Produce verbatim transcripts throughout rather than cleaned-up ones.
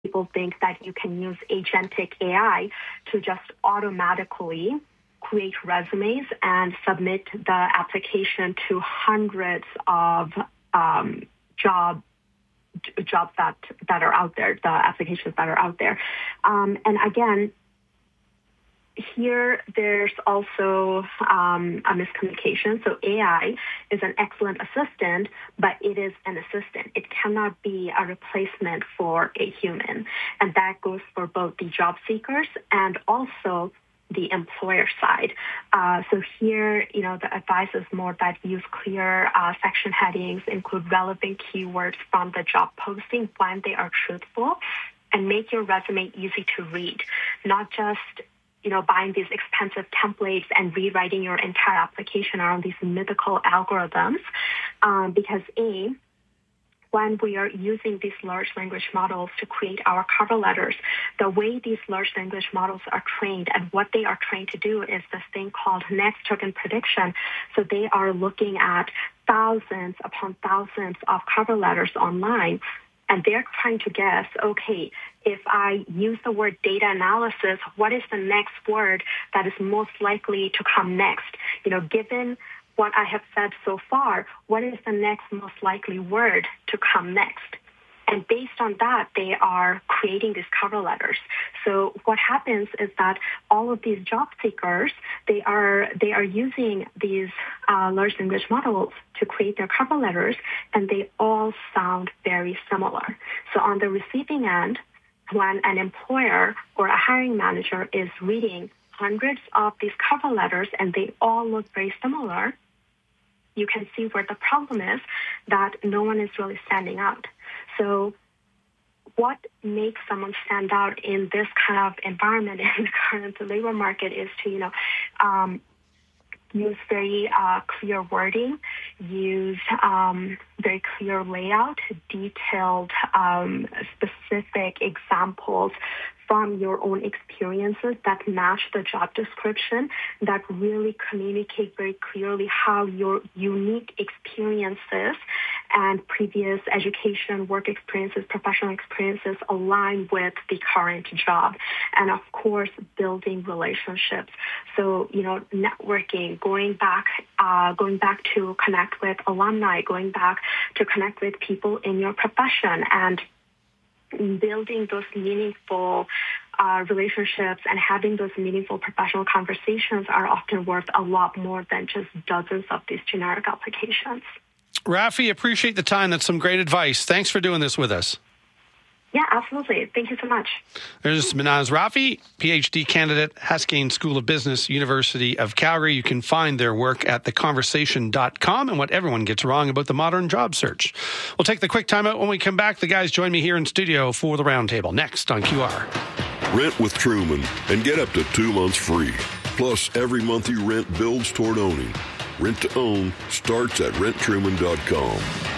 people think that you can use agentic A I to just automatically create resumes and submit the application to hundreds of um, job jobs that, that are out there, the applications that are out there. Um, and again, here there's also um, a miscommunication. So A I is an excellent assistant, but it is an assistant. It cannot be a replacement for a human. And that goes for both the job seekers and also the employer side. Uh, so here, you know, the advice is more that use clear uh, section headings, include relevant keywords from the job posting when they are truthful, and make your resume easy to read, not just, you know, buying these expensive templates and rewriting your entire application around these mythical algorithms, um, because A, when we are using these large language models to create our cover letters, the way these large language models are trained and what they are trained to do is this thing called next token prediction. So they are looking at thousands upon thousands of cover letters online, and they're trying to guess, okay, if I use the word data analysis, what is the next word that is most likely to come next? You know, given what I have said so far, what is the next most likely word to come next? And based on that, they are creating these cover letters. So what happens is that all of these job seekers, they are they are using these uh, large language models to create their cover letters, and they all sound very similar. So on the receiving end, when an employer or a hiring manager is reading hundreds of these cover letters and they all look very similar, you can see where the problem is, that no one is really standing out. So what makes someone stand out in this kind of environment in the current labor market is to, you know, um, use very uh, clear wording, use um, very clear layout, detailed, um, specific examples from your own experiences that match the job description, that really communicate very clearly how your unique experiences and previous education, work experiences, professional experiences align with the current job. And of course, building relationships. So, you know, networking, going back, uh, going back to connect with alumni, going back to connect with people in your profession, and building those meaningful uh, relationships and having those meaningful professional conversations are often worth a lot more than just dozens of these generic applications. Rafi, appreciate the time. That's some great advice. Thanks for doing this with us. Yeah, absolutely. Thank you so much. There's Minaz Rafi, P H D candidate, Haskayne School of Business, University of Calgary. You can find their work at the conversation dot com and what everyone gets wrong about the modern job search. We'll take the quick time out. When we come back, the guys join me here in studio for the roundtable. Next on Q R. Rent with Truman and get up to two months free. Plus, every month you rent builds toward owning. Rent to own starts at rent truman dot com.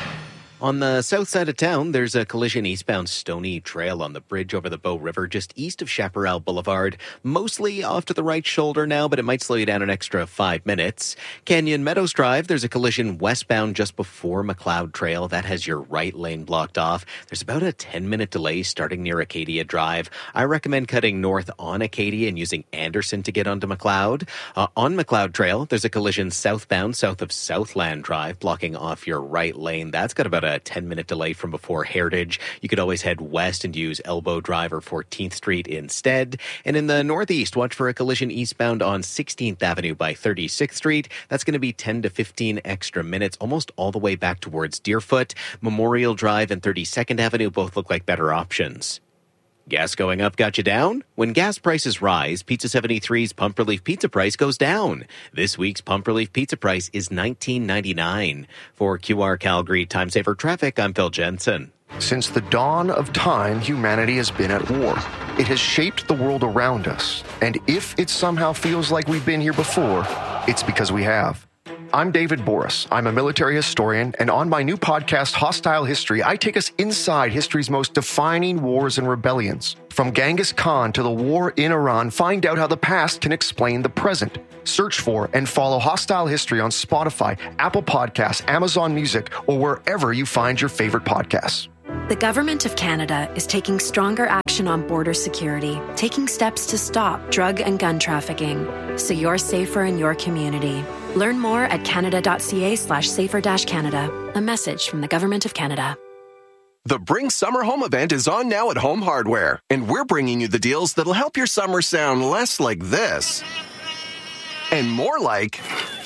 On the south side of town, there's a collision eastbound Stony Trail on the bridge over the Bow River just east of Chaparral Boulevard. Mostly off to the right shoulder now, but it might slow you down an extra five minutes. Canyon Meadows Drive, there's a collision westbound just before McLeod Trail. That has your right lane blocked off. There's about a ten-minute delay starting near Acadia Drive. I recommend cutting north on Acadia and using Anderson to get onto McLeod. Uh, on McLeod Trail, there's a collision southbound south of Southland Drive, blocking off your right lane. That's got about a ten-minute delay from before Heritage. You could always head west and use Elbow Drive or fourteenth Street instead. And in the northeast, watch for a collision eastbound on sixteenth Avenue by thirty-sixth Street. That's going to be ten to fifteen extra minutes, almost all the way back towards Deerfoot. Memorial Drive and thirty-second Avenue both look like better options. Gas going up got you down? When gas prices rise, Pizza seventy-three's Pump Relief Pizza price goes down. This week's Pump Relief Pizza price is nineteen ninety-nine. For Q R Calgary Time Saver Traffic, I'm Phil Jensen. Since the dawn of time, humanity has been at war. It has shaped the world around us. And if it somehow feels like we've been here before, it's because we have. I'm David Boris. I'm a military historian, and on my new podcast, Hostile History, I take us inside history's most defining wars and rebellions. From Genghis Khan to the war in Iran, find out how the past can explain the present. Search for and follow Hostile History on Spotify, Apple Podcasts, Amazon Music, or wherever you find your favorite podcasts. The Government of Canada is taking stronger action on border security, taking steps to stop drug and gun trafficking, so you're safer in your community. Learn more at canada.ca slash safer dash Canada. A message from the Government of Canada. The Bring Summer Home event is on now at Home Hardware, and we're bringing you the deals that'll help your summer sound less like this and more like...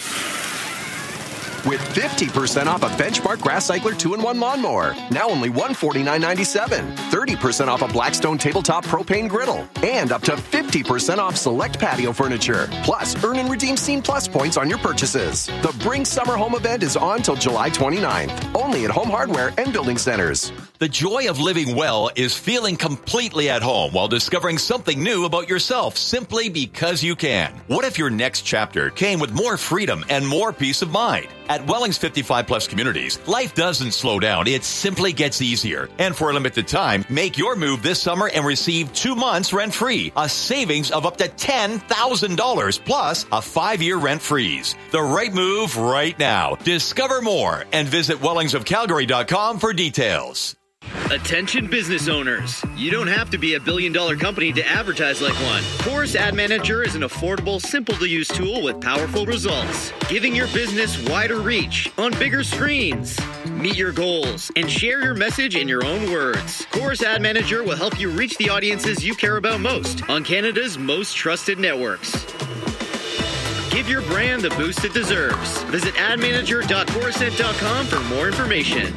with fifty percent off a Benchmark Grass Cycler two in one lawnmower, now only one hundred forty-nine ninety-seven. thirty percent off a Blackstone Tabletop Propane Griddle, and up to fifty percent off select patio furniture. Plus, earn and redeem Scene Plus points on your purchases. The Bring Summer Home event is on till July twenty-ninth, only at Home Hardware and Building Centers. The joy of living well is feeling completely at home while discovering something new about yourself simply because you can. What if your next chapter came with more freedom and more peace of mind? At Welling's fifty-five plus communities, life doesn't slow down. It simply gets easier. And for a limited time, make your move this summer and receive two months rent-free, a savings of up to ten thousand dollars, plus a five-year rent freeze. The right move right now. Discover more and visit wellings of calgary dot com for details. Attention business owners. You don't have to be a billion dollar company to advertise like one. Chorus Ad Manager is an affordable, simple to use tool with powerful results, giving your business wider reach on bigger screens. Meet your goals and share your message in your own words. Chorus Ad Manager will help you reach the audiences you care about most on Canada's most trusted networks. Give your brand the boost it deserves. Visit ad manager dot chorused dot com for more information.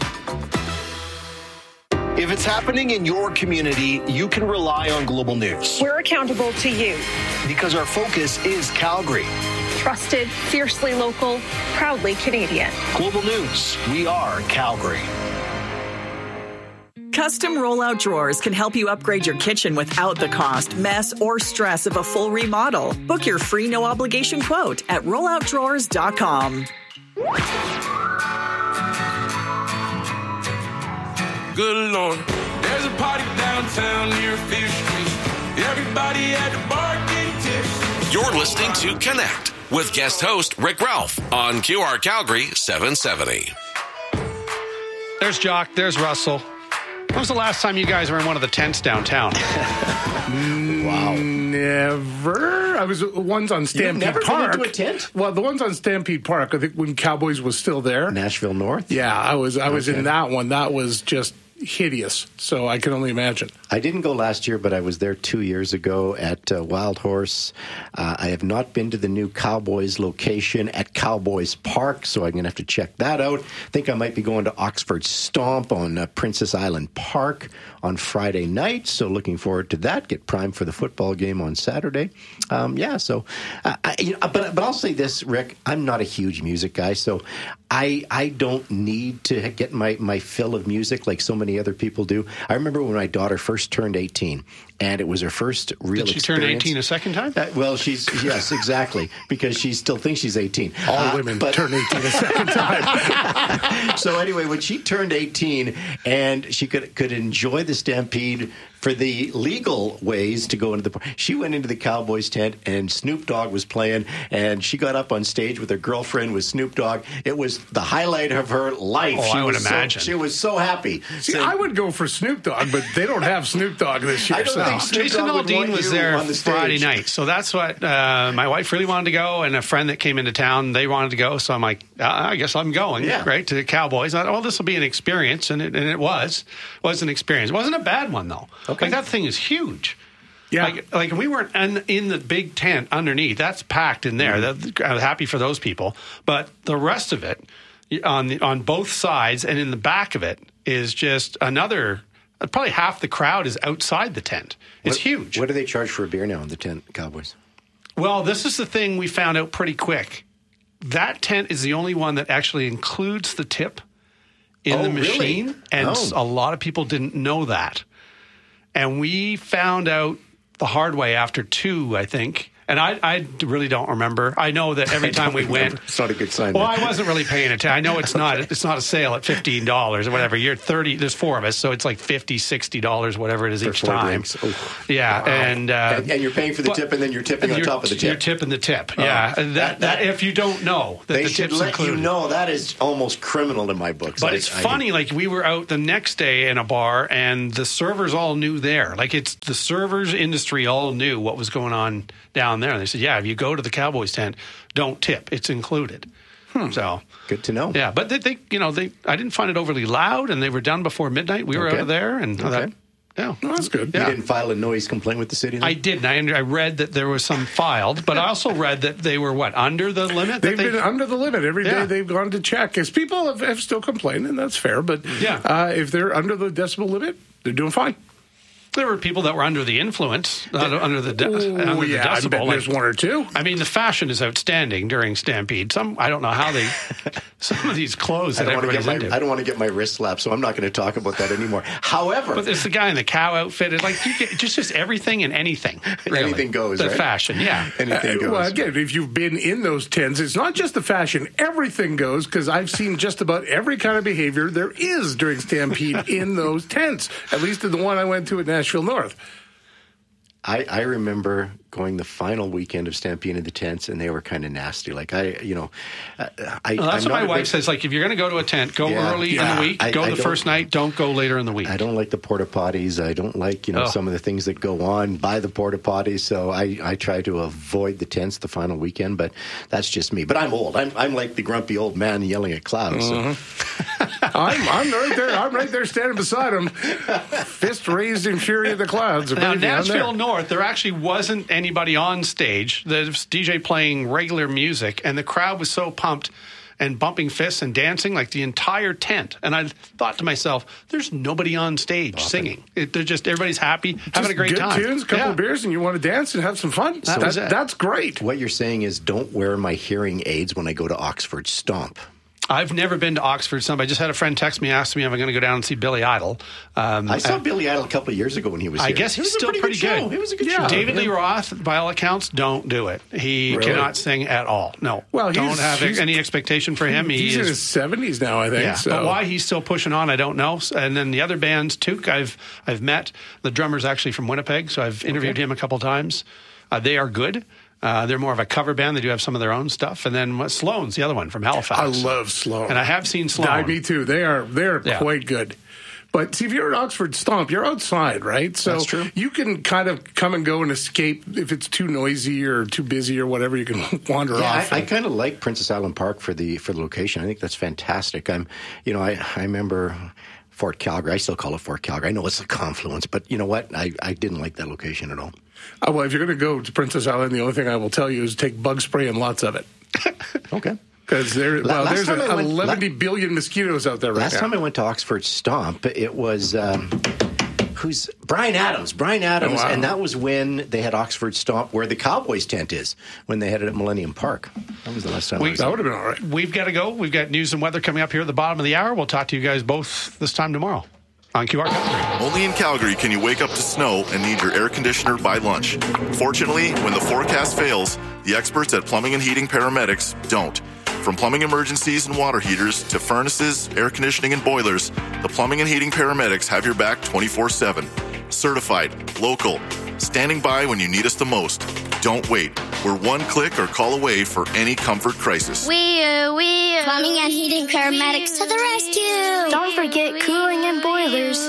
If it's happening in your community, you can rely on Global News. We're accountable to you. Because our focus is Calgary. Trusted, fiercely local, proudly Canadian. Global News, we are Calgary. Custom rollout drawers can help you upgrade your kitchen without the cost, mess, or stress of a full remodel. Book your free no-obligation quote at rollout drawers dot com. Good Lord, there's a party downtown near Fish Street. Everybody at the bar getting tips. You're listening to Connect with guest host Rick Ralph on Q R Calgary seven seventy. There's Jock, there's Russell. When was the last time you guys were in one of the tents downtown? Wow. Never. I was ones on Stampede You've never Park. been into a tent? Well, the ones on Stampede Park, I think when Cowboys was still there. Nashville North? Yeah, I was I was Okay. in that one. That was just hideous. So I can only imagine. I didn't go last year, but I was there two years ago at uh, Wild Horse. Uh, I have not been to the new Cowboys location at Cowboys Park, so I'm going to have to check that out. I think I might be going to Oxford Stomp on uh, Princess Island Park on Friday night, so looking forward to that. Get primed for the football game on Saturday. Um, yeah, so, uh, I, you know, but but I'll say this, Rick, I'm not a huge music guy, so I I don't need to get my, my fill of music like so many other people do. I remember when my daughter first turned eighteen, and it was her first real Did she experience. turn eighteen a second time? Uh, well, she's, yes, exactly, because she still thinks she's eighteen. All Uh, women but- turn eighteen a second time. So anyway, when she turned eighteen and she could could enjoy the Stampede for the legal ways to go into the, she went into the Cowboys tent and Snoop Dogg was playing, and she got up on stage with her girlfriend with Snoop Dogg. It was the highlight of her life. Oh, she I would was imagine. So, she was so happy. See, So- I would go for Snoop Dogg, but they don't have Snoop Dogg this year. I don't so. think Snoop Jason Dogg would Aldean want was you there on the stage. Friday night, so that's what uh, my wife really wanted to go, and a friend that came into town, they wanted to go, so I'm like, uh, I guess I'm going, Yeah. right, to the Cowboys. I thought, well, this will be an experience, and it, and it was. It was an experience. It wasn't a bad one, though. Okay. Like, that thing is huge. Yeah. Like, like we weren't in, in the big tent underneath. That's packed in there. That, I'm happy for those people. But the rest of it, on the, on both sides and in the back of it, is just another. Probably half the crowd is outside the tent. It's What- huge. What do they charge for a beer now in the tent, Cowboys? Well, this is the thing we found out pretty quick. That tent is the only one that actually includes the tip in Oh, the really? machine. And Oh. a lot of people didn't know that. And we found out the hard way after two, I think. And I, I really don't remember. I know that every time we remember. went, It's not a good sign. well, then. I wasn't really paying attention. I know it's not. It's not a sale at fifteen dollars or whatever. You're thirty. There's four of us, so it's like fifty, sixty dollars, whatever it is For each four time. drinks. Oh, yeah, wow. and, uh, and and you're paying for the but- tip, and then you're tipping and on you're- top of the tip. You're tipping the tip. Oh. Yeah, and that, that, That- if you don't know that They the should tip's let included. you know. That is almost criminal in my books. But I- it's I- funny, like we were out the next day in a bar and the servers all knew there. Like it's the servers industry all knew what was going on down there. And they said, yeah, if you go to the Cowboys tent, don't tip. It's included. Hmm. So good to know. Yeah, but they, they, you know, they. I didn't find it overly loud, and they were done before midnight. We were Okay. out of there, and I Okay. thought, yeah, Well, that's good. Yeah. You didn't file a noise complaint with the city? Then? I didn't. I, I read that there was some filed, but I also read that they were what under the limit. They've that they, been under the limit every day. Yeah. They've gone to check. Because people have, have still complained, and that's fair. But Yeah. uh, if they're under the decibel limit, they're doing fine. There were people that were under the influence, not under the de- Ooh, under yeah, the I decibel. bet there's one or two. I mean, the fashion is outstanding during Stampede. Some I don't know how they some of these clothes I that don't, want to everybody's get into. my, I don't want to get my wrist slapped, so I'm not going to talk about that anymore. However, But there's the guy in the cow outfit. It's like you get just just everything and anything. Really. Anything goes, The right? fashion, yeah. anything Uh, goes. well, again, if you've been in those tents, it's not just the fashion. Everything goes, because I've seen just about every kind of behavior there is during Stampede in those tents, at least in the one I went to at Nashville North. I, I remember going the final weekend of Stampede in the tents, and they were kind of nasty. Like I, you know, I. I Well, that's I'm what my not a wife big- says. Like, if you're going to go to a tent, go Yeah, early yeah. in the week. I- go I the don't- first night. Don't go later in the week. I don't like the porta potties. I don't like, you know, Oh. some of the things that go on by the porta potties. So I, I try to avoid the tents the final weekend, but that's just me. But I'm old. I'm, I'm like the grumpy old man yelling at clouds. so- Mm-hmm. I'm, I'm right there. I'm right there standing beside him, fist raised in fury at the clouds. Now, Baby, I'm there. Nashville North, there actually wasn't anybody on stage. There was D J playing regular music, and the crowd was so pumped and bumping fists and dancing like the entire tent. And I thought to myself, there's nobody on stage singing. It, they're just everybody's happy, having Just a great good time. tunes, couple Yeah. of beers, and you want to dance and have some fun. That was it. That's great. What you're saying is don't wear my hearing aids when I go to Oxford Stomp. I've never been to Oxford Stomp. I just had a friend text me, asked me if I'm going to go down and see Billy Idol. Um, I saw and Billy Idol a couple of years ago when he was I here. guess It he's was a still pretty, show. good. It was a good yeah. show. David Lee Roth, by all accounts, don't do it. He Really? cannot sing at all. No. Well, don't he's- have he's- any expectation for him. He He's is in his seventies now, I think. Yeah, so. but why he's still pushing on, I don't know. And then the other bands, Took, I've I've met. The drummer's actually from Winnipeg, so I've interviewed him a couple times. Uh, they are good. Uh, they're more of a cover band. They do have some of their own stuff. And then what, Sloan's the other one from Halifax. I love Sloan. And I have seen Sloan. Yeah, me too. They are they're Yeah. quite good. But see, if you're at Oxford Stomp, you're outside, right? So That's true. you can kind of come and go and escape if it's too noisy or too busy or whatever. You can wander Yeah, off. I, I and- kind of like Princess Island Park for the for the location. I think that's fantastic. I'm, you know, I I remember Fort Calgary. I still call it Fort Calgary. I know it's a confluence, but you know what? I, I didn't like that location at all. Oh, well, if you're going to go to Princess Island, the only thing I will tell you is take bug spray and lots of it. Okay. Because there, La- well, last there's time I went- eleven billion mosquitoes out there right Last now. time I went to Oxford Stomp, it was um, who's Brian Adams. Brian Adams, Oh, wow. and that was when they had Oxford Stomp, where the Cowboys tent is, when they had it at Millennium Park. That was the last time. I We, was that there. would have been all right. We've got to go. We've got news and weather coming up here at the bottom of the hour. We'll talk to you guys both this time tomorrow on Q R Calgary. Only in Calgary can you wake up to snow and need your air conditioner by lunch. Fortunately, when the forecast fails, the experts at Plumbing and Heating Paramedics don't. From plumbing emergencies and water heaters to furnaces, air conditioning, and boilers, the Plumbing and Heating Paramedics have your back twenty-four seven. Certified, local, standing by when you need us the most. Don't wait. We're one click or call away for any comfort crisis. We, uh, we, uh, Plumbing and Heating Paramedics to the rescue. Don't forget cooling and boilers.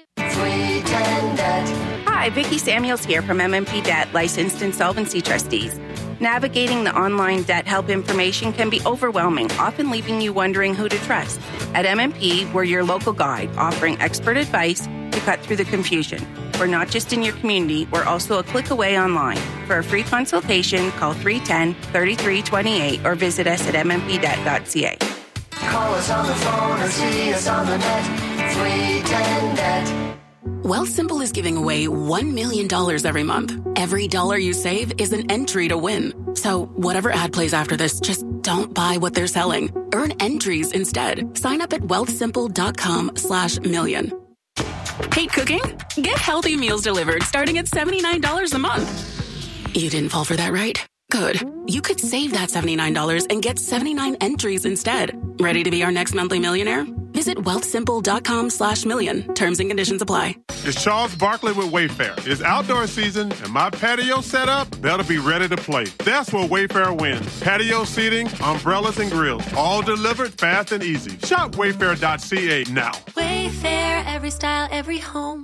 Hi, Vicki Samuels here from M M P Debt, licensed insolvency trustees. Navigating the online debt help information can be overwhelming, often leaving you wondering who to trust. At M M P, we're your local guide, offering expert advice to cut through the confusion. We're not just in your community, we're also a click away online. For a free consultation, call three one zero, three three two eight or visit us at m m p debt dot c a. Call us on the phone or see us on the net. three ten net. Wealthsimple is giving away one million dollars every month. Every dollar you save is an entry to win. So whatever ad plays after this, just don't buy what they're selling. Earn entries instead. Sign up at wealthsimple.com slash million. Hate cooking? Get healthy meals delivered starting at seventy-nine dollars a month. You didn't fall for that, right? Good. You could save that seventy-nine dollars and get seventy-nine entries instead. Ready to be our next monthly millionaire? Visit wealthsimple.com slash million. Terms and conditions apply. It's Charles Barkley with Wayfair. It's outdoor season, and my patio setup better be ready to play. That's where Wayfair wins. Patio seating, umbrellas, and grills, all delivered fast and easy. Shop wayfair dot c a now. Wayfair, every style, every home.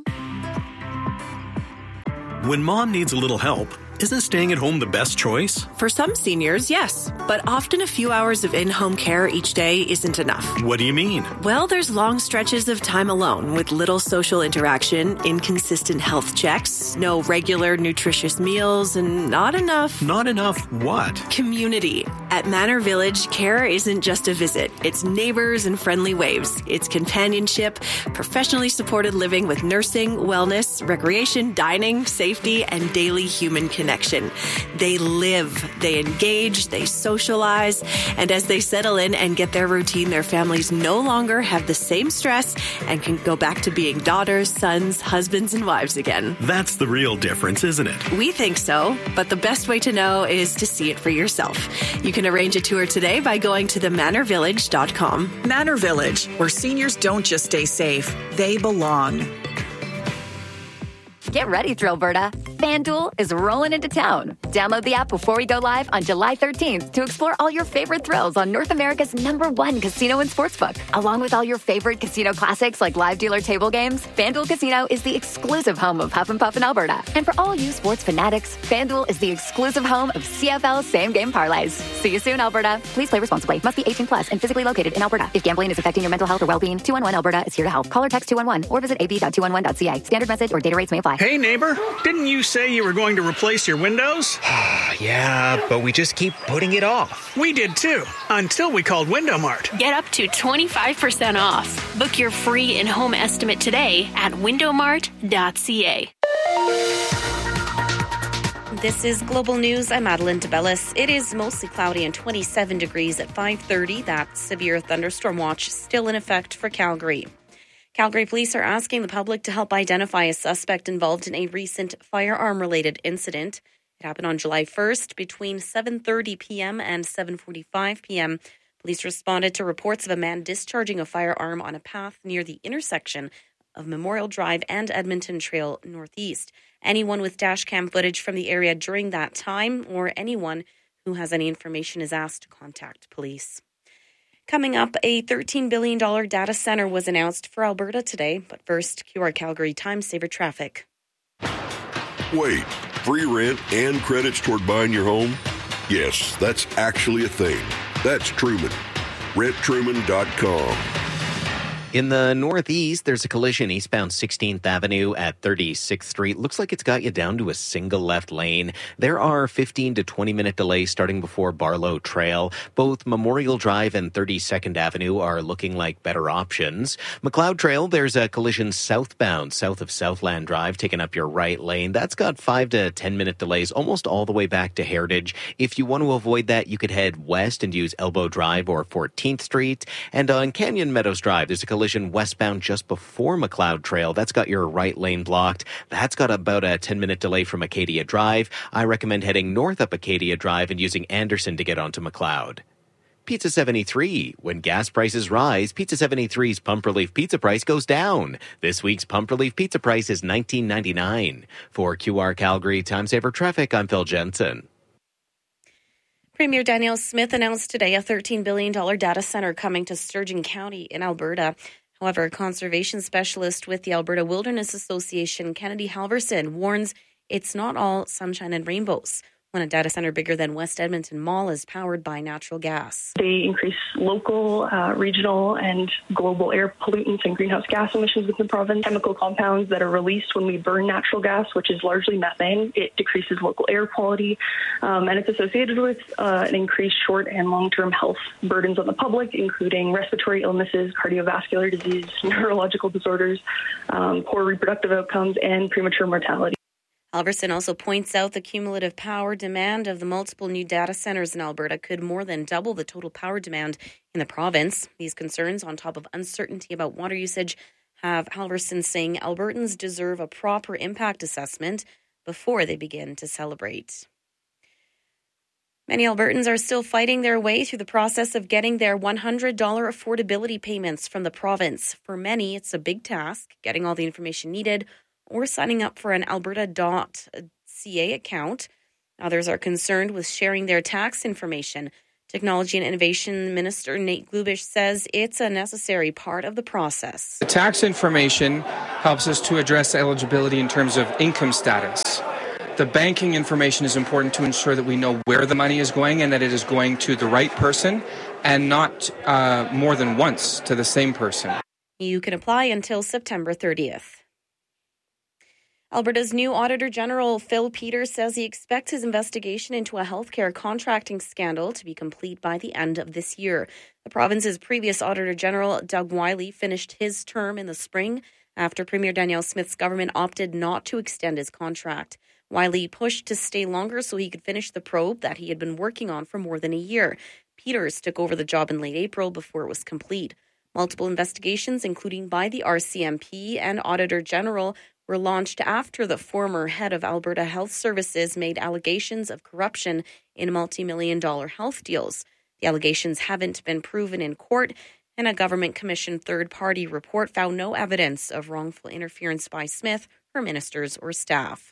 When mom needs a little help, isn't staying at home the best choice? For some seniors, yes. But often a few hours of in-home care each day isn't enough. What do you mean? Well, there's long stretches of time alone with little social interaction, inconsistent health checks, no regular nutritious meals, and not enough... Not enough what? Community. At Manor Village, care isn't just a visit. It's neighbors and friendly waves. It's companionship, professionally supported living with nursing, wellness, recreation, dining, safety, and daily human connection. Connection. They live, they engage, they socialize, and as they settle in and get their routine, their families no longer have the same stress and can go back to being daughters, sons, husbands, and wives again. That's the real difference, isn't it? We think so, but the best way to know is to see it for yourself. You can arrange a tour today by going to the manor village dot com. Manor Village, where seniors don't just stay safe, they belong. Get ready, Thrillberta. FanDuel is rolling into town. Download the app before we go live on July thirteenth to explore all your favorite thrills on North America's number one casino and sportsbook. Along with all your favorite casino classics like live dealer table games, FanDuel Casino is the exclusive home of Huff and Puff in Alberta. And for all you sports fanatics, FanDuel is the exclusive home of C F L same-game parlays. See you soon, Alberta. Please play responsibly. Must be eighteen plus and physically located in Alberta. If gambling is affecting your mental health or well-being, two one one Alberta is here to help. Call or text two one one or visit a b dot two one one dot c a. Standard message or data rates may apply. Hey, neighbor, didn't you say you were going to replace your windows? Yeah, but we just keep putting it off. We did too, until we called Window Mart. Get up to twenty-five percent off. Book your free in-home estimate today at window mart dot c a. This is Global News. I'm Madeline DeBellis. It is mostly cloudy and twenty-seven degrees at five thirty. That severe thunderstorm watch still in effect for Calgary. Calgary police are asking the public to help identify a suspect involved in a recent firearm-related incident. It happened on July first between seven thirty p.m. and seven forty-five p.m. Police responded to reports of a man discharging a firearm on a path near the intersection of Memorial Drive and Edmonton Trail Northeast. Anyone with dash cam footage from the area during that time or anyone who has any information is asked to contact police. Coming up, a thirteen billion dollars data center was announced for Alberta today. But first, Q R Calgary Time Saver traffic. Wait, free rent and credits toward buying your home? Yes, that's actually a thing. That's Truman. rent truman dot com. In the Northeast, there's a collision eastbound sixteenth Avenue at thirty-sixth Street. Looks like it's got you down to a single left lane. There are fifteen to twenty minute delays starting before Barlow Trail. Both Memorial Drive and thirty-second Avenue are looking like better options. McLeod Trail, there's a collision southbound, south of Southland Drive, taking up your right lane. That's got five to ten minute delays almost all the way back to Heritage. If you want to avoid that, you could head west and use Elbow Drive or fourteenth Street. And on Canyon Meadows Drive, there's a collision westbound just before McLeod Trail. That's got your right lane blocked. That's got about a ten minute delay from Acadia Drive. I recommend heading north up Acadia Drive and using Anderson to get onto McLeod. Pizza seventy-three. When gas prices rise, Pizza seventy-three's Pump Relief Pizza price goes down. This week's Pump Relief Pizza price is nineteen ninety-nine. For Q R Calgary Time Saver Traffic, I'm Phil Jensen. Premier Danielle Smith announced today a thirteen billion dollars data center coming to Sturgeon County in Alberta. However, a conservation specialist with the Alberta Wilderness Association, Kennedy Halverson, warns it's not all sunshine and rainbows when a data center bigger than West Edmonton Mall is powered by natural gas. They increase local, uh, regional, and global air pollutants and greenhouse gas emissions within the province. Chemical compounds that are released when we burn natural gas, which is largely methane, it decreases local air quality, um, and it's associated with uh, an increased short and long-term health burdens on the public, including respiratory illnesses, cardiovascular disease, neurological disorders, um, poor reproductive outcomes, and premature mortality. Halverson also points out the cumulative power demand of the multiple new data centers in Alberta could more than double the total power demand in the province. These concerns, on top of uncertainty about water usage, have Halverson saying Albertans deserve a proper impact assessment before they begin to celebrate. Many Albertans are still fighting their way through the process of getting their one hundred dollars affordability payments from the province. For many, it's a big task, getting all the information needed or signing up for an alberta dot c a account. Others are concerned with sharing their tax information. Technology and Innovation Minister Nate Glubish says it's a necessary part of the process. The tax information helps us to address eligibility in terms of income status. The banking information is important to ensure that we know where the money is going and that it is going to the right person and not uh, more than once to the same person. You can apply until September thirtieth. Alberta's new Auditor General, Phil Peters, says he expects his investigation into a healthcare contracting scandal to be complete by the end of this year. The province's previous Auditor General, Doug Wiley, finished his term in the spring after Premier Danielle Smith's government opted not to extend his contract. Wiley pushed to stay longer so he could finish the probe that he had been working on for more than a year. Peters took over the job in late April before it was complete. Multiple investigations, including by the R C M P and Auditor General, were launched after the former head of Alberta Health Services made allegations of corruption in multi-million dollar health deals. The allegations haven't been proven in court, and a government-commissioned third-party report found no evidence of wrongful interference by Smith, her ministers, or staff.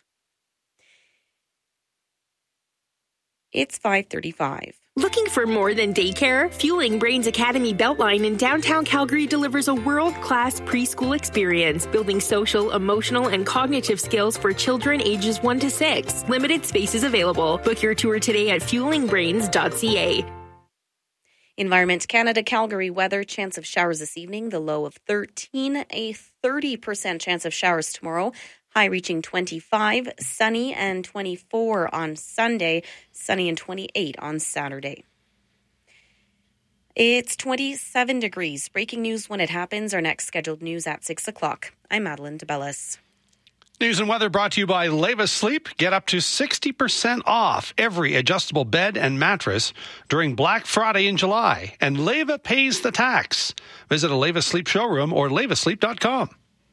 It's five thirty-five. Looking for more than daycare? Fueling Brains Academy Beltline in downtown Calgary delivers a world-class preschool experience, building social, emotional, and cognitive skills for children ages one to six. Limited spaces available. Book your tour today at fueling brains dot c a. Environment Canada, Calgary weather, chance of showers this evening, the low of thirteen, a thirty percent chance of showers tomorrow. High reaching twenty-five, sunny and twenty-four on Sunday, sunny and twenty-eight on Saturday. It's twenty-seven degrees. Breaking news when it happens. Our next scheduled news at six o'clock. I'm Madeline DeBellis. News and weather brought to you by Leva Sleep. Get up to sixty percent off every adjustable bed and mattress during Black Friday in July. And Leva pays the tax. Visit a Leva Sleep showroom or leva sleep dot com.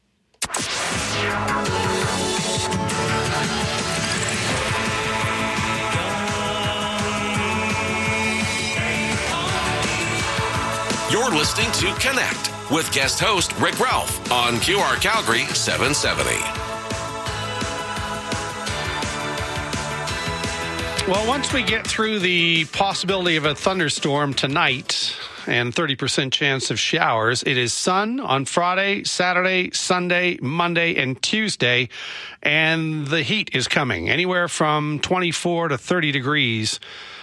You're listening to Connect with guest host Rick Ralph on Q R Calgary seven seventy. Well, once we get through the possibility of a thunderstorm tonight and thirty percent chance of showers, it is sun on Friday, Saturday, Sunday, Monday, and Tuesday, and the heat is coming anywhere from twenty-four to thirty degrees,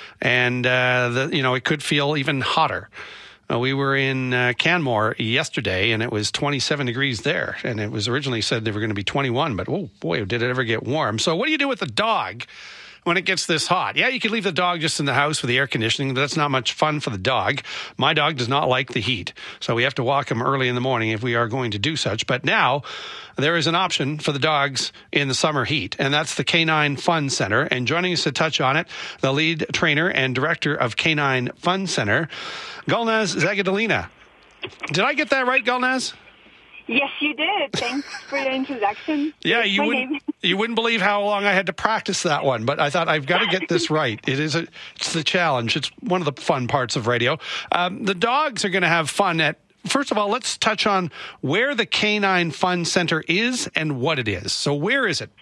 and uh, the, you know, it could feel even hotter. Uh, we were in uh, Canmore yesterday, and it was twenty-seven degrees there, and it was originally said they were going to be twenty-one, but oh boy, did it ever get warm. So what do you do with the dog when it gets this hot? Yeah, you could leave the dog just in the house with the air conditioning, but that's not much fun for the dog. My dog does not like the heat, so we have to walk him early in the morning if we are going to do such. But now there is an option for the dogs in the summer heat, and that's the Canine Fun Center. And joining us to touch on it, the lead trainer and director of Canine Fun Center, Gulnaz Zagadalina. Did I get that right, Gulnaz? Yes, you did. Thanks for your introduction. Yeah, That's you wouldn't, you wouldn't believe how long I had to practice that one, but I thought I've got to get this right. It is a, it's the challenge. It's one of the fun parts of radio. Um, the dogs are going to have fun at, first of all, let's touch on where the Canine Fun Center is and what it is. So where is it?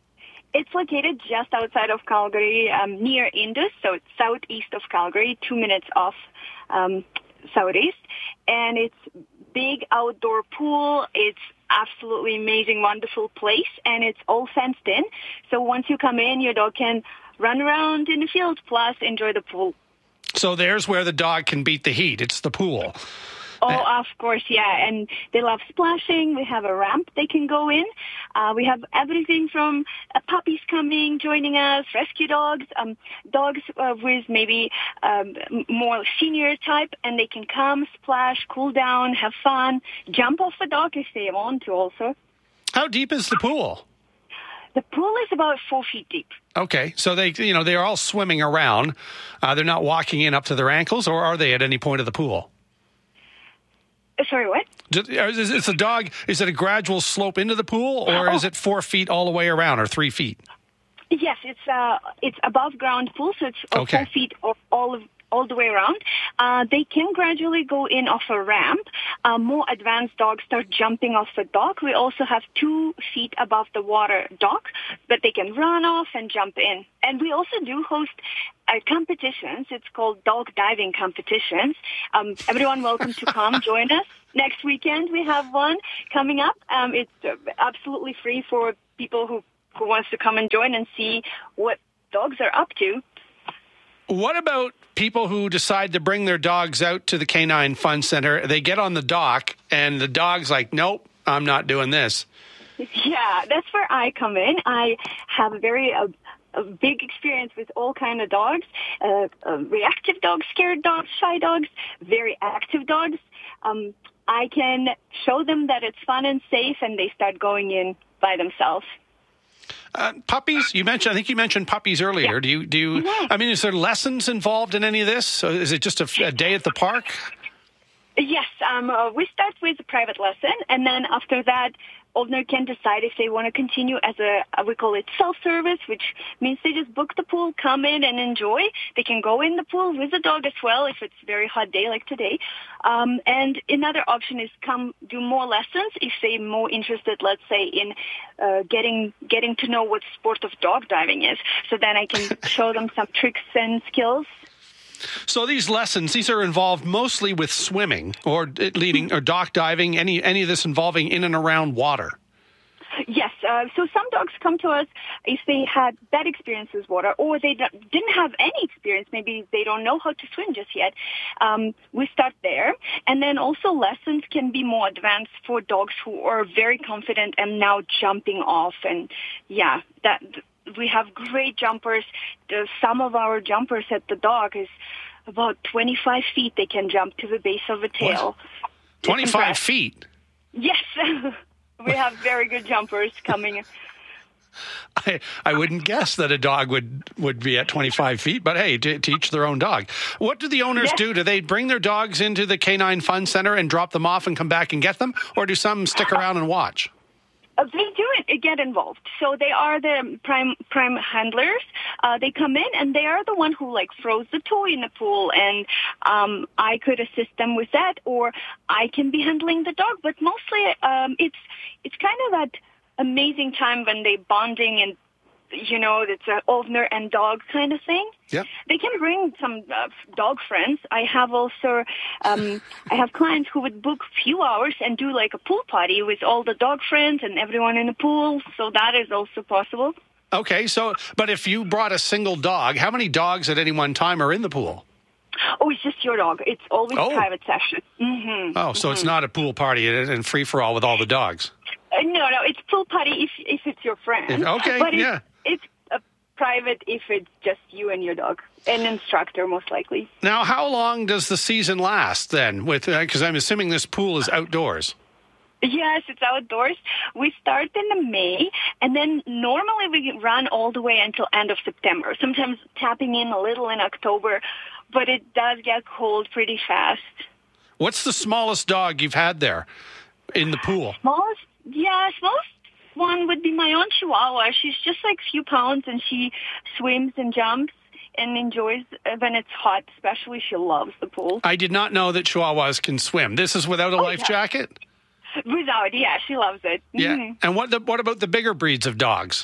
It's located just outside of Calgary, um, near Indus, so it's southeast of Calgary, two minutes off um, southeast, and it's big outdoor pool. It's absolutely amazing, wonderful place, and it's all fenced in. So once you come in, your dog can run around in the field, plus enjoy the pool. So there's where the dog can beat the heat. It's the pool. Oh, of course, yeah. And they love splashing. We have a ramp they can go in. Uh, we have everything from uh, puppies coming, joining us, rescue dogs, um, dogs uh, with maybe um, more senior type, and they can come, splash, cool down, have fun, jump off the dog if they want to also. How deep is the pool? The pool is about four feet deep. Okay, so they, you know, they're all swimming around. Uh, they're not walking in up to their ankles, or are they at any point of the pool? Sorry, what? Is, is the dog, is it a gradual slope into the pool, or oh. is it four feet all the way around, or three feet? Yes, it's uh, it's above ground pool, so it's uh, Okay. four feet of all of all the way around. Uh, they can gradually go in off a ramp. Uh, more advanced dogs start jumping off the dock. We also have two feet above the water dock, but they can run off and jump in. And we also do host uh, competitions. It's called dog diving competitions. Um, everyone welcome to come join us. Next weekend we have one coming up. Um, it's uh, absolutely free for people who, who wants to come and join and see what dogs are up to. What about people who decide to bring their dogs out to the Canine Fun Center? They get on the dock and the dog's like, nope, I'm not doing this. Yeah, that's where I come in. I have a very uh, a big experience with all kind of dogs, uh, uh, reactive dogs, scared dogs, shy dogs, very active dogs. Um, I can show them that it's fun and safe, and they start going in by themselves. Uh, puppies, you mentioned, I think you mentioned puppies earlier. Yeah. Do you, do you, I mean, is there lessons involved in any of this? So is it just a, a day at the park? Yes, um, uh, we start with a private lesson, and then after that, owner can decide if they want to continue as a, uh, we call it self-service, which means they just book the pool, come in and enjoy. They can go in the pool with the dog as well if it's a very hot day like today. Um, and another option is come do more lessons if they're more interested, let's say, in uh, getting getting to know what sport of dog diving is. So then I can show them some tricks and skills. So these lessons, these are involved mostly with swimming or leading or dock diving, any any of this involving in and around water? Yes. Uh, so some dogs come to us if they had bad experience with water or they didn't have any experience. Maybe they don't know how to swim just yet. Um, we start there. And then also lessons can be more advanced for dogs who are very confident and now jumping off. And yeah, that we have great jumpers. The, some of our jumpers at the dock is about twenty-five feet. They can jump to the base of a tail. twenty-five feet? Yes. We have very good jumpers coming. I, I wouldn't guess that a dog would, would be at twenty-five feet, but hey, to, to each their own dog. What do the owners Yes. do? Do they bring their dogs into the Canine Fun Center and drop them off and come back and get them? Or do some stick around and watch? Uh, they do it, get involved. So they are the prime prime handlers. Uh, they come in and they are the one who like throws the toy in the pool, and um, I could assist them with that, or I can be handling the dog. But mostly, um, it's it's kind of that amazing time when they bonding and you know it's an owner and dog kind of thing. Yep. They can bring some uh, dog friends. I have also, um, I have clients who would book few hours and do like a pool party with all the dog friends and everyone in the pool. So that is also possible. Okay, so, but if you brought a single dog, how many dogs at any one time are in the pool? Oh, it's just your dog. It's always Oh. private session. Mm-hmm. Oh, so it's not a pool party and and free-for-all with all the dogs. Uh, no, no, it's pool party if if it's your friend. Okay, but it's, yeah. it's a private if it's just you and your dog. An instructor, most likely. Now, how long does the season last then? With because I'm assuming this pool is outdoors. Yes, it's outdoors. We start in May, and then normally we run all the way until end of September, sometimes tapping in a little in October, but it does get cold pretty fast. What's the smallest dog you've had there in the pool? Smallest, yeah, smallest one would be my own Chihuahua. She's just like a few pounds, and she swims and jumps and enjoys when it's hot, especially she loves the pool. I did not know that Chihuahuas can swim. This is without a Oh, life yeah. jacket? Without, yeah, she loves it. Yeah. Mhm. And what the, what about the bigger breeds of dogs?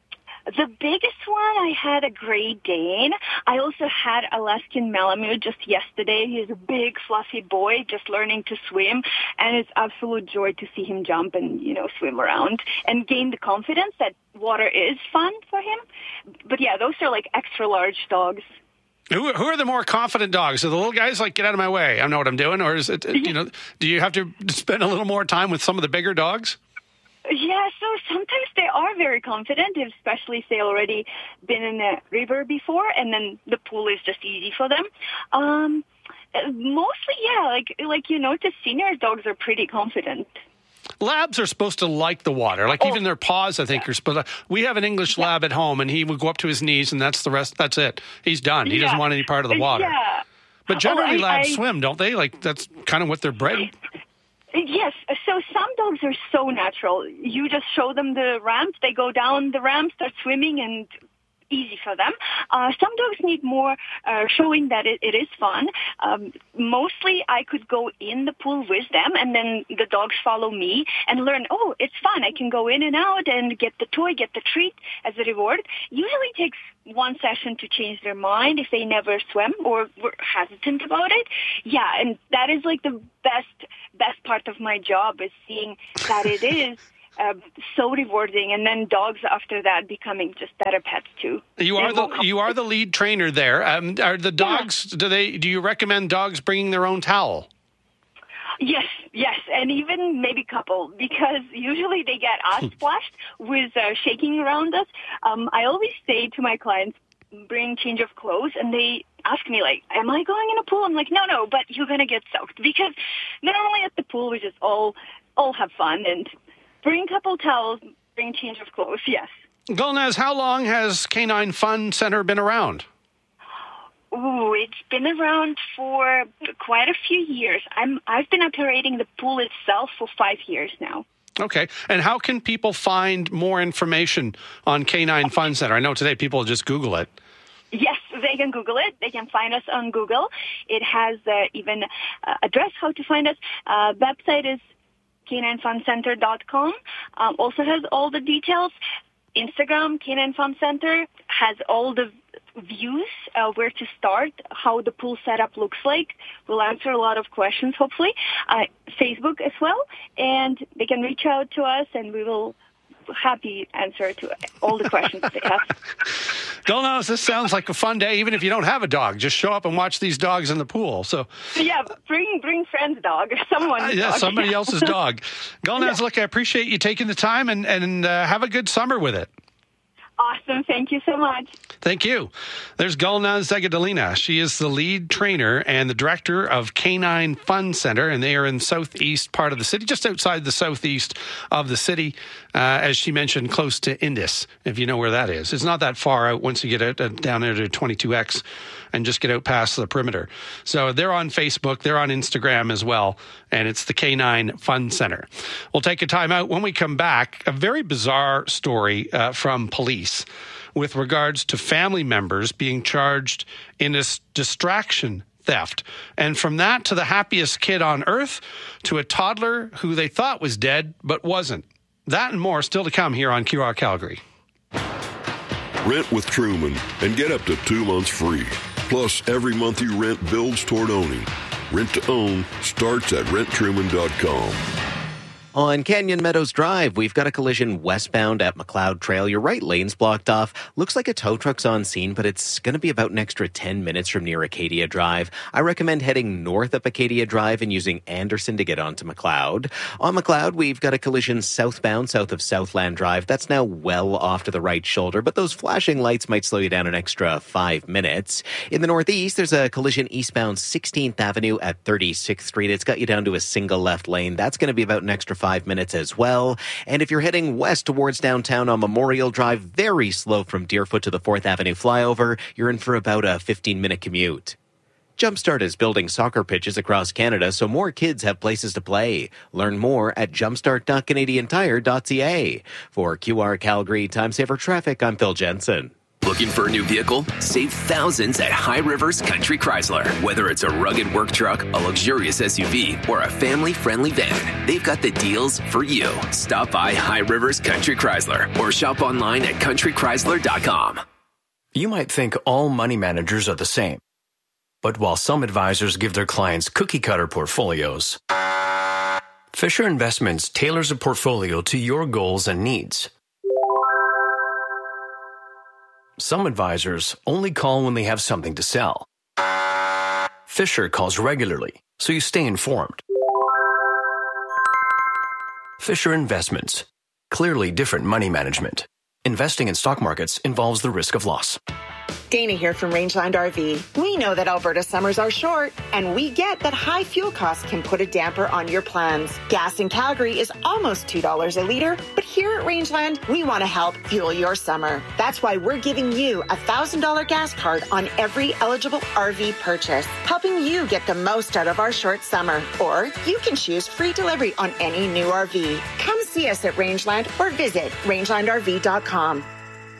The biggest one, I had a Great Dane. I also had Alaskan Malamute just yesterday. He's a big, fluffy boy just learning to swim, and it's absolute joy to see him jump and, you know, swim around and gain the confidence that water is fun for him. But, yeah, those are, like, extra large dogs. Who, who are the more confident dogs? Are the little guys like, get out of my way, I know what I'm doing? Or is it, you know, do you have to spend a little more time with some of the bigger dogs? Yeah, so sometimes they are very confident, especially if they already been in a river before, and then the pool is just easy for them. Um, mostly, yeah, like like you notice, senior dogs are pretty confident. Labs are supposed to like the water, like Oh. even their paws, I think, are supposed to. We have an English lab at home, and he would go up to his knees, and that's the rest. That's it. He's done. He doesn't Yeah. want any part of the water. Yeah. But generally, Oh, I- labs I- swim, don't they? Like, that's kind of what they're bred. Yes, so some dogs are so natural. You just show them the ramp, they go down the ramp, start swimming, and easy for them. Uh, some dogs need more uh, showing that it, it is fun. Um, mostly I could go in the pool with them and then the dogs follow me and learn, oh, it's fun. I can go in and out and get the toy, get the treat as a reward. Usually takes one session to change their mind if they never swim or were hesitant about it. Yeah, and that is like the best, best part of my job is seeing that it is Uh, so rewarding, and then dogs after that becoming just better pets too. You are the you are the lead trainer there. Um, are the dogs? Yeah. Do they? Do you recommend dogs bringing their own towel? Yes, yes, and even maybe couple, because usually they get us splashed with uh, shaking around us. Um, I always say to my clients, bring change of clothes, and they ask me like, am I going in a pool? I'm like, no, no, but you're gonna get soaked, because normally at the pool we just all all have fun and bring a couple towels, bring change of clothes, yes. Gulnaz, how long has Canine Fun Center been around? Ooh, it's been around for quite a few years. I'm, I've been operating the pool itself for five years now. Okay. And how can people find more information on Canine Fun Center? I know today people just Google it. Yes, they can Google it. They can find us on Google. It has uh, even uh, address how to find us. Uh, website is canine fun center dot com. Um, also has all the details. Instagram, Canine Fun Center, has all the views, uh, where to start, how the pool setup looks like. We'll answer a lot of questions, hopefully. Uh, Facebook as well. And they can reach out to us, and we will happy answer to all the questions they have. Gulnaz, this sounds like a fun day, even if you don't have a dog. Just show up and watch these dogs in the pool. So yeah, bring bring friend's dog, someone's uh, yeah, dog. somebody else's dog. Gulnaz, yeah. Look, I appreciate you taking the time, and and uh, have a good summer with it. Awesome. Thank you so much. Thank you. There's Gulnaz Zagadalina. She is the lead trainer and the director of Canine Fun Center, and they are in the southeast part of the city, just outside the southeast of the city, uh, as she mentioned, close to Indus, if you know where that is. It's not that far out once you get out, uh, down there to twenty-two X and just get out past the perimeter. So they're on Facebook, they're on Instagram as well, and it's the Canine Fun Center. We'll take a time out. When we come back, a very bizarre story uh, from police with regards to family members being charged in this distraction theft. And from that to the happiest kid on earth to a toddler who they thought was dead but wasn't. That and more still to come here on Q R Calgary. Rent with Truman and get up to two months free. Plus, every month you rent builds toward owning. Rent to own starts at rent truman dot com. On Canyon Meadows Drive, we've got a collision westbound at McLeod Trail. Your right lane's blocked off. Looks like a tow truck's on scene, but it's going to be about an extra ten minutes from near Acadia Drive. I recommend heading north up Acadia Drive and using Anderson to get onto McLeod. On McLeod, we've got a collision southbound south of Southland Drive. That's now well off to the right shoulder, but those flashing lights might slow you down an extra five minutes. In the northeast, there's a collision eastbound sixteenth Avenue at thirty-sixth Street. It's got you down to a single left lane. That's going to be about an extra five minutes as well. And if you're heading west towards downtown on Memorial Drive, very slow from Deerfoot to the fourth Avenue flyover, you're in for about a fifteen-minute commute. Jumpstart is building soccer pitches across Canada so more kids have places to play. Learn more at jumpstart dot canadian tire dot c a. For Q R Calgary Time Saver Traffic, I'm Phil Jensen. Looking for a new vehicle? Save thousands at High Rivers Country Chrysler. Whether it's a rugged work truck, a luxurious S U V, or a family-friendly van, they've got the deals for you. Stop by High Rivers Country Chrysler or shop online at country chrysler dot com. You might think all money managers are the same. But while some advisors give their clients cookie-cutter portfolios, Fisher Investments tailors a portfolio to your goals and needs. Some advisors only call when they have something to sell. Fisher calls regularly, so you stay informed. Fisher Investments. Clearly different money management. Investing in stock markets involves the risk of loss. Dana here from Rangeland R V. We know that Alberta summers are short, and we get that high fuel costs can put a damper on your plans. Gas in Calgary is almost two dollars a litre, but here at Rangeland, we want to help fuel your summer. That's why we're giving you a one thousand dollars gas card on every eligible R V purchase, helping you get the most out of our short summer. Or you can choose free delivery on any new R V. Come see us at Rangeland or visit rangeland r v dot com.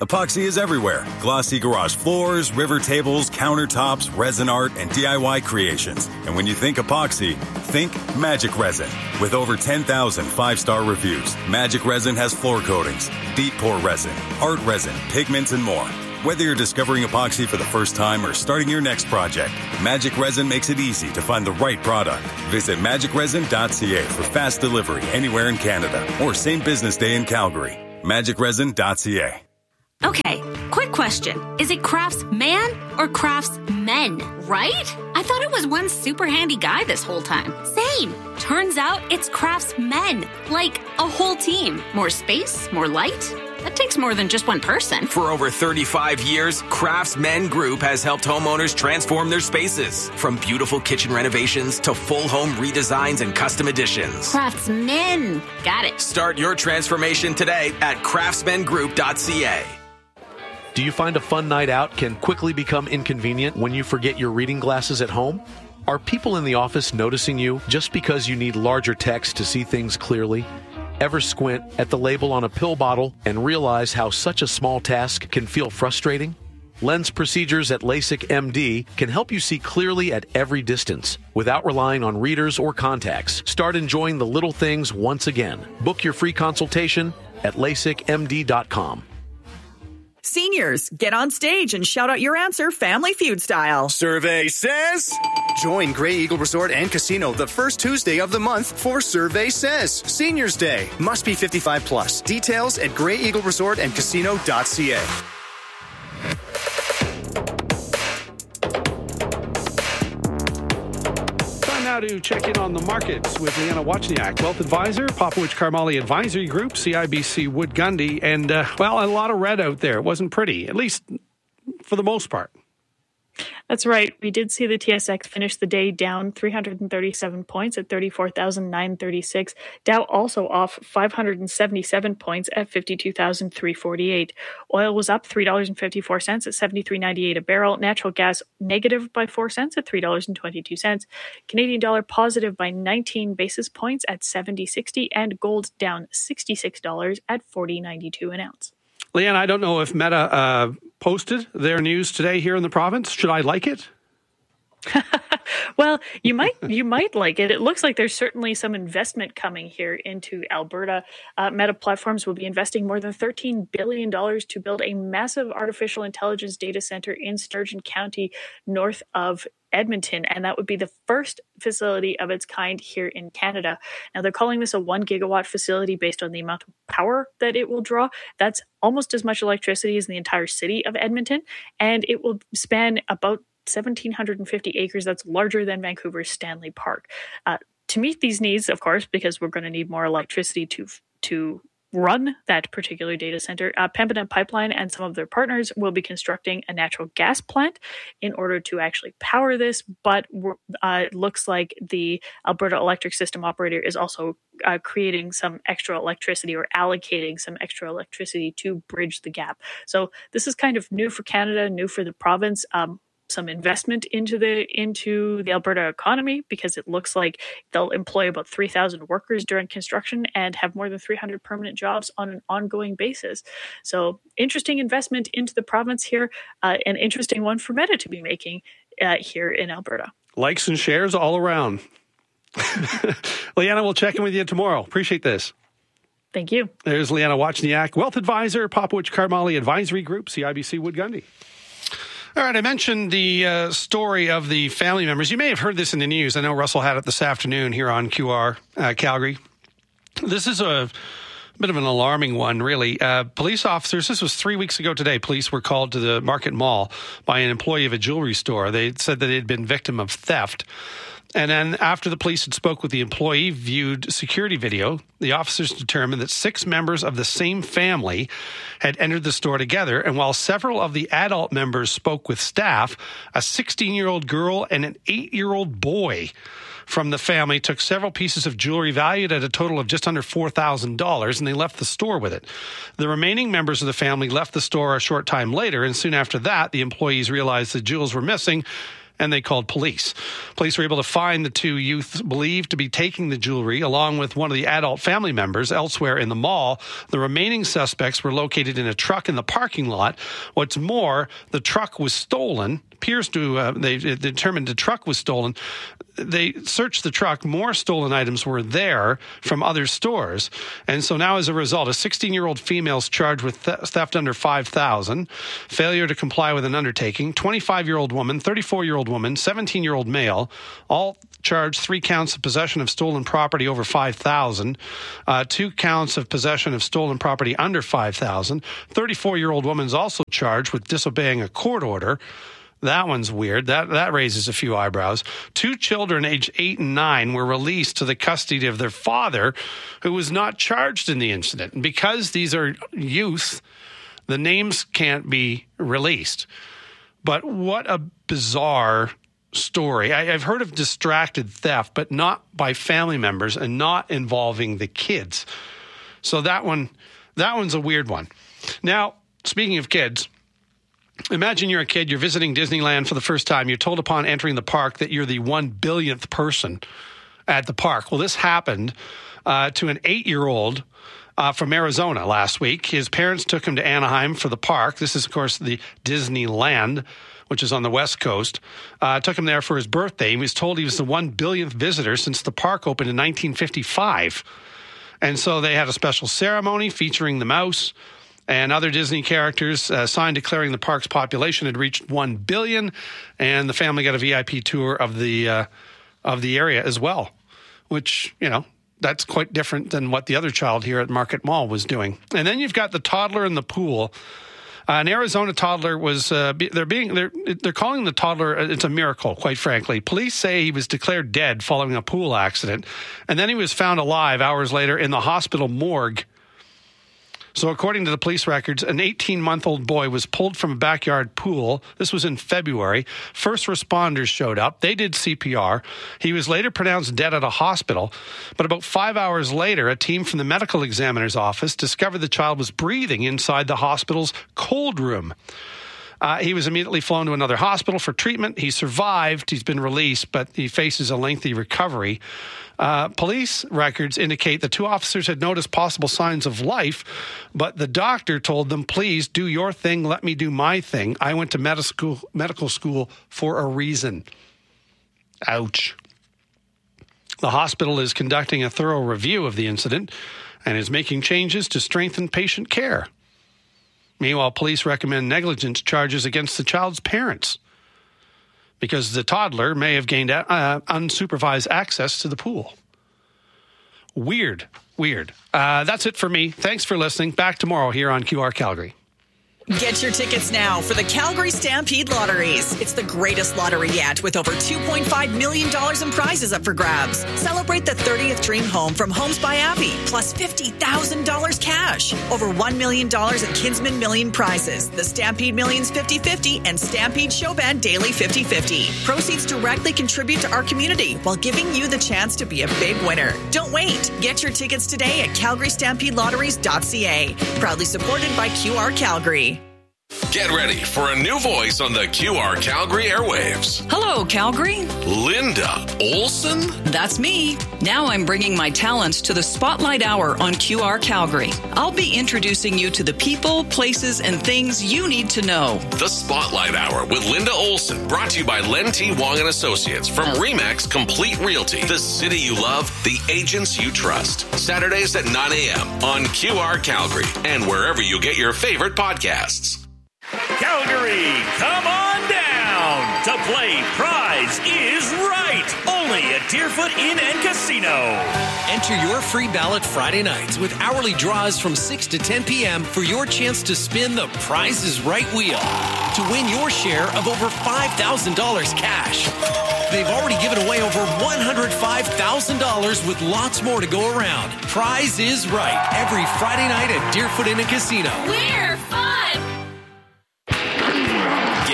Epoxy is everywhere. Glossy garage floors, river tables, countertops, resin art, and D I Y creations. And when you think epoxy, think Magic Resin. With over ten thousand five-star reviews, Magic Resin has floor coatings, deep pour resin, art resin, pigments, and more. Whether you're discovering epoxy for the first time or starting your next project, Magic Resin makes it easy to find the right product. Visit magic resin dot c a for fast delivery anywhere in Canada or same business day in Calgary. magic resin dot c a. Okay, quick question. Is it Craftsman or Craftsmen, right? I thought it was one super handy guy this whole time. Same. Turns out it's Craftsmen, like a whole team. More space, more light. That takes more than just one person. For over thirty-five years, Craftsmen Group has helped homeowners transform their spaces. From beautiful kitchen renovations to full home redesigns and custom additions. Craftsmen. Got it. Start your transformation today at craftsman group dot c a. Do you find a fun night out can quickly become inconvenient when you forget your reading glasses at home? Are people in the office noticing you just because you need larger text to see things clearly? Ever squint at the label on a pill bottle and realize how such a small task can feel frustrating? Lens procedures at LASIK M D can help you see clearly at every distance without relying on readers or contacts. Start enjoying the little things once again. Book your free consultation at lasik m d dot com. Seniors, get on stage and shout out your answer Family Feud style. Survey says... Join Grey Eagle Resort and Casino the first Tuesday of the month for Survey Says Seniors Day. Must be fifty-five plus. Details at grey eagle resort and casino dot c a. Time now to check in on the markets with Leanna Wachniak, Wealth Advisor, Popowich Karmali Advisory Group, C I B C Wood Gundy, and, uh, well, a lot of red out there. It wasn't pretty, at least for the most part. That's right. We did see the T S X finish the day down three hundred thirty-seven points at thirty-four thousand nine hundred thirty-six. Dow also off five hundred seventy-seven points at fifty-two thousand three hundred forty-eight. Oil was up three dollars and fifty-four cents at seventy-three ninety-eight a barrel. Natural gas negative by four cents at three dollars and twenty-two cents. Canadian dollar positive by nineteen basis points at seventy sixty, and gold down sixty-six dollars at forty ninety-two an ounce. Leanne, I don't know if Meta uh, posted their news today here in the province. Should I like it? Well, you might you might like it. It looks like there's certainly some investment coming here into Alberta. Uh, Meta Platforms will be investing more than thirteen billion dollars to build a massive artificial intelligence data center in Sturgeon County, north of Edmonton, and that would be the first facility of its kind here in Canada. Now, they're calling this a one gigawatt facility based on the amount of power that it will draw. That's almost as much electricity as the entire city of Edmonton, and it will span about one thousand seven hundred fifty acres. That's larger than Vancouver's Stanley Park. Uh, to meet these needs, of course, because we're going to need more electricity to to run that particular data center, uh, Pembina Pipeline and some of their partners will be constructing a natural gas plant in order to actually power this. But uh, it looks like the Alberta Electric System Operator is also uh, creating some extra electricity or allocating some extra electricity to bridge the gap. So this is kind of new for Canada, new for the province. Um, some investment into the into the Alberta economy, because it looks like they'll employ about three thousand workers during construction and have more than three hundred permanent jobs on an ongoing basis. So interesting investment into the province here, uh, an interesting one for Meta to be making uh, here in Alberta. Likes and shares all around. Leanna, we'll check in with you tomorrow. Appreciate this. Thank you. There's Leanna Wachniak, Wealth Advisor, Popowich Karmali Advisory Group, C I B C Wood Gundy. All right, I mentioned the uh, story of the family members. You may have heard this in the news. I know Russell had it this afternoon here on Q R uh, Calgary. This is a bit of an alarming one, really. Uh, police officers, this was three weeks ago today, police were called to the Market Mall by an employee of a jewelry store. They said that they had been victim of theft. And then after the police had spoke with the employee, viewed security video, the officers determined that six members of the same family had entered the store together. And while several of the adult members spoke with staff, a sixteen-year-old girl and an eight-year-old boy from the family took several pieces of jewelry valued at a total of just under four thousand dollars, and they left the store with it. The remaining members of the family left the store a short time later, and soon after that, the employees realized the jewels were missing. and they called police. Police were able to find the two youths believed to be taking the jewelry along with one of the adult family members elsewhere in the mall. The remaining suspects were located in a truck in the parking lot. What's more, the truck was stolen. Appears to uh, they determined the truck was stolen. They searched the truck. More stolen items were there from other stores. And so now, as a result, a sixteen-year-old female is charged with theft under five thousand dollars, failure to comply with an undertaking, twenty-five-year-old woman, thirty-four-year-old woman, seventeen-year-old male, all charged three counts of possession of stolen property over five thousand dollars, uh, two counts of possession of stolen property under five thousand dollars. thirty-four-year-old woman is also charged with disobeying a court order. That one's weird. That that raises a few eyebrows. Two children aged eight and nine were released to the custody of their father, who was not charged in the incident. And because these are youth, the names can't be released. But what a bizarre story. I, I've heard of distracted theft, but not by family members and not involving the kids. So that one, that one's a weird one. Now, speaking of kids, imagine you're a kid, you're visiting Disneyland for the first time. You're told upon entering the park that you're the one billionth person at the park. Well, this happened uh, to an eight-year-old uh, from Arizona last week. His parents took him to Anaheim for the park. This is, of course, the Disneyland, which is on the West Coast. Uh, took him there for his birthday. He was told he was the one billionth visitor since the park opened in nineteen fifty-five. And so they had a special ceremony featuring the mouse and other Disney characters, uh, signed declaring the park's population had reached one billion, and the family got a V I P tour of the uh, of the area as well, which, you know, that's quite different than what the other child here at Market Mall was doing. And then you've got the toddler in the pool. Uh, an Arizona toddler was, uh, they're being, they're, they're calling the toddler, it's a miracle, quite frankly. Police say he was declared dead following a pool accident, and then he was found alive hours later in the hospital morgue. So according to the police records, an eighteen-month-old boy was pulled from a backyard pool. This was in February. First responders showed up. They did C P R. He was later pronounced dead at a hospital. But about five hours later, a team from the medical examiner's office discovered the child was breathing inside the hospital's cold room. Uh, he was immediately flown to another hospital for treatment. He survived. He's been released, but he faces a lengthy recovery. Uh, police records indicate the two officers had noticed possible signs of life, but the doctor told them, please do your thing, let me do my thing. I went to medical school, medical school for a reason. Ouch. The hospital is conducting a thorough review of the incident and is making changes to strengthen patient care. Meanwhile, police recommend negligence charges against the child's parents because the toddler may have gained uh, unsupervised access to the pool. Weird, weird. Uh, that's it for me. Thanks for listening. Back tomorrow here on Q R Calgary. Get your tickets now for the Calgary Stampede Lotteries. It's the greatest lottery yet, with over two point five million dollars in prizes up for grabs. Celebrate the thirtieth dream home from Homes by Abbey, plus fifty thousand dollars cash. Over one million dollars in Kinsman Million prizes, the Stampede Millions fifty-fifty and Stampede Showband Daily fifty-fifty. Proceeds directly contribute to our community while giving you the chance to be a big winner. Don't wait. Get your tickets today at calgary stampede lotteries dot c a. Proudly supported by Q R Calgary. Get ready for a new voice on the Q R Calgary airwaves. Hello, Calgary. Linda Olson? That's me. Now I'm bringing my talents to the Spotlight Hour on Q R Calgary. I'll be introducing you to the people, places, and things you need to know. The Spotlight Hour with Linda Olson, brought to you by Len T. Wong and Associates from Remax Complete Realty. The city you love, the agents you trust. Saturdays at nine a.m. on Q R Calgary and wherever you get your favorite podcasts. Calgary, come on down to play Prize is Right, only at Deerfoot Inn and Casino. Enter your free ballot Friday nights with hourly draws from six to ten p.m. for your chance to spin the Prize is Right wheel to win your share of over five thousand dollars cash. They've already given away over one hundred five thousand dollars with lots more to go around. Prize is Right, every Friday night at Deerfoot Inn and Casino. We're fun! Get ready for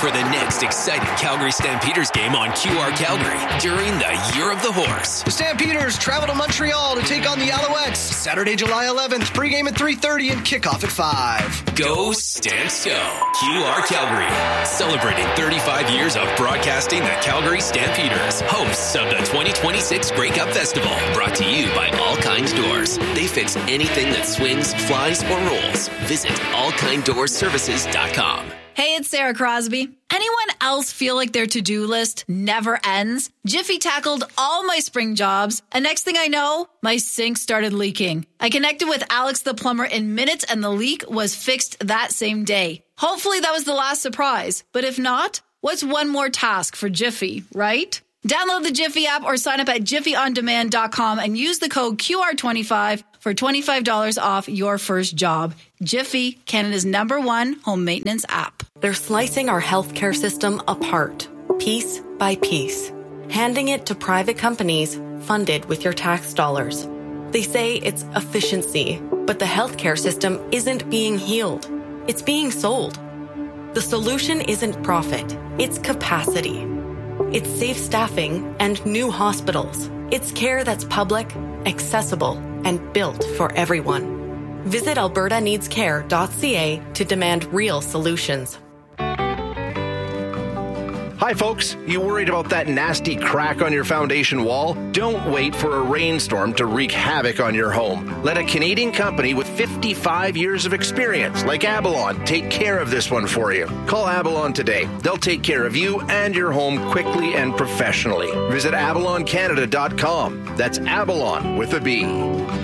for the next exciting Calgary Stampeders game on Q R Calgary during the Year of the Horse. The Stampeders travel to Montreal to take on the Alouettes Saturday, July eleventh. Pregame at three thirty and kickoff at five. Go Stamps Go. Q R Calgary, celebrating thirty-five years of broadcasting the Calgary Stampeders, hosts of the twenty twenty-six Grey Cup Festival, brought to you by All Kind Doors. They fix anything that swings, flies, or rolls. Visit all kind doors services dot com. Hey, it's Sarah Crosby. Anyone else feel like their to-do list never ends? Jiffy tackled all my spring jobs, and next thing I know, my sink started leaking. I connected with Alex the plumber in minutes, and the leak was fixed that same day. Hopefully that was the last surprise, but if not, what's one more task for Jiffy, right? Download the Jiffy app or sign up at jiffy on demand dot com and use the code Q R twenty-five for twenty-five dollars off your first job. Jiffy, Canada's number one home maintenance app. They're slicing our healthcare system apart, piece by piece, handing it to private companies funded with your tax dollars. They say it's efficiency, but the healthcare system isn't being healed. It's being sold. The solution isn't profit, it's capacity. It's safe staffing and new hospitals. It's care that's public, accessible, and built for everyone. Visit alberta needs care dot c a to demand real solutions. Hi folks, you worried about that nasty crack on your foundation wall? Don't wait for a rainstorm to wreak havoc on your home. Let a Canadian company with fifty-five years of experience, like Abalon, take care of this one for you. Call Abalon today. They'll take care of you and your home quickly and professionally. Visit abalon canada dot com. That's Abalon with a B.